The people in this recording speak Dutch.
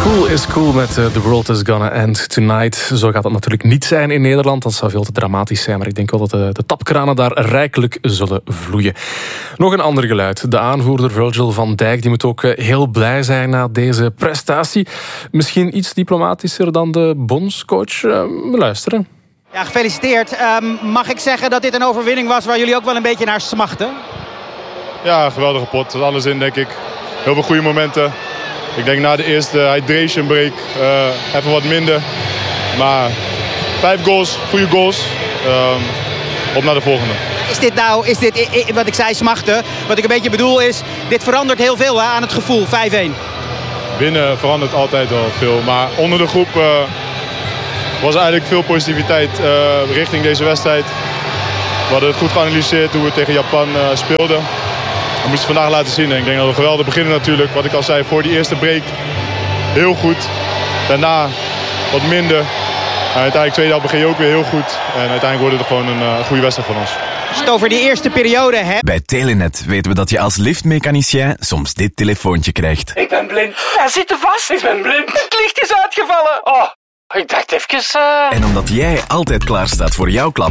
Cool is cool met The World is Gonna End Tonight. Zo gaat het natuurlijk niet zijn in Nederland. Dat zou veel te dramatisch zijn. Maar ik denk wel dat de tapkranen daar rijkelijk zullen vloeien. Nog een ander geluid. De aanvoerder Virgil van Dijk die moet ook heel blij zijn na deze prestatie. Misschien iets diplomatischer dan de bondscoach. Luisteren. Ja, gefeliciteerd. Mag ik zeggen dat dit een overwinning was waar jullie ook wel een beetje naar smachten? Ja, geweldige pot. Er zat alles in, denk ik. Heel veel goede momenten. Ik denk na de eerste hydration break even wat minder. Maar 5 goals, goede goals. Op naar de volgende. Is dit wat ik zei, smachten? Wat ik een beetje bedoel is, dit verandert heel veel aan het gevoel, 5-1. Binnen verandert altijd wel veel. Maar onder de groep was er eigenlijk veel positiviteit richting deze wedstrijd. We hadden het goed geanalyseerd hoe we tegen Japan speelden. We moesten vandaag laten zien. En ik denk dat we geweldig beginnen natuurlijk. Wat ik al zei, voor die eerste break heel goed. Daarna wat minder. En uiteindelijk tweede helft begin je ook weer heel goed. En uiteindelijk wordt het gewoon een goede wedstrijd van ons. Als je het over die eerste periode hebt. Bij Telenet weten we dat je als liftmechanicien soms dit telefoontje krijgt. Ik ben blind. Hij zit er vast. Ik ben blind. Het licht is uitgevallen. Oh, ik dacht even... En omdat jij altijd klaar staat voor jouw klant.